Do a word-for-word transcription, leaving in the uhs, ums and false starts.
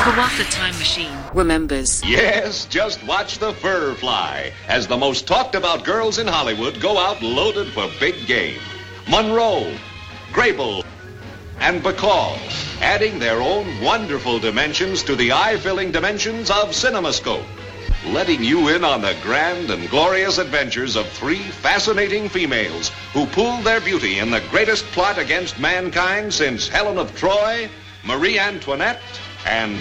Kawat the Time Machine remembers. Yes, just watch the fur fly as the most talked about girls in Hollywood go out loaded for big game. Monroe, Grable, and Bacall, adding their own wonderful dimensions to the eye-filling dimensions of CinemaScope, letting you in on the grand and glorious adventures of three fascinating females who pooled their beauty in the greatest plot against mankind since Helen of Troy, Marie Antoinette, and